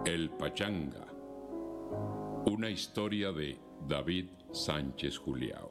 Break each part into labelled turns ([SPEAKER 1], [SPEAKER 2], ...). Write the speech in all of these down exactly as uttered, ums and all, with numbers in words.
[SPEAKER 1] El Pachanga. Una historia de David Sánchez Juliao.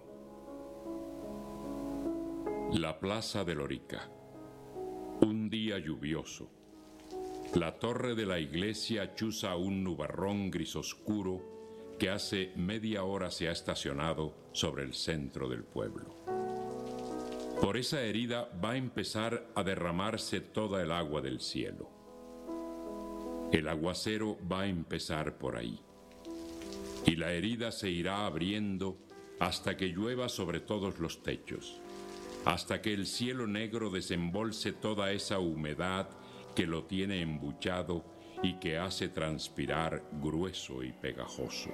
[SPEAKER 1] La plaza de Lorica. Un día lluvioso. La torre de la iglesia chuza un nubarrón gris oscuro que hace media hora se ha estacionado sobre el centro del pueblo. Por esa herida va a empezar a derramarse toda el agua del cielo. El aguacero va a empezar por ahí. Y la herida se irá abriendo hasta que llueva sobre todos los techos, hasta que el cielo negro desembolse toda esa humedad que lo tiene embuchado y que hace transpirar grueso y pegajoso.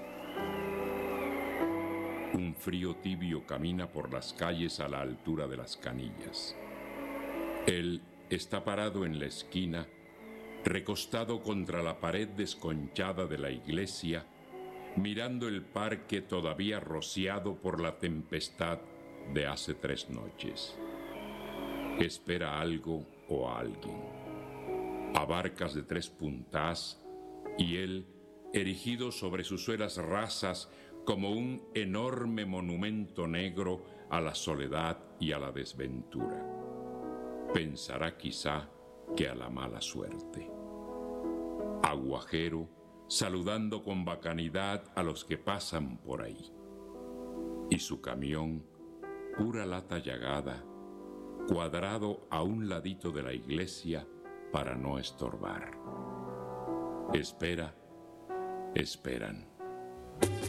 [SPEAKER 1] Un frío tibio camina por las calles a la altura de las canillas. Él está parado en la esquina, recostado contra la pared desconchada de la iglesia, mirando el parque todavía rociado por la tempestad de hace tres noches. Espera algo o a alguien. A barcas de tres puntas, y él, erigido sobre sus suelas rasas como un enorme monumento negro a la soledad y a la desventura. Pensará quizá que a la mala suerte. Aguajero, saludando con bacanidad a los que pasan por ahí. Y su camión, pura lata llagada, cuadrado a un ladito de la iglesia para no estorbar. Espera, esperan.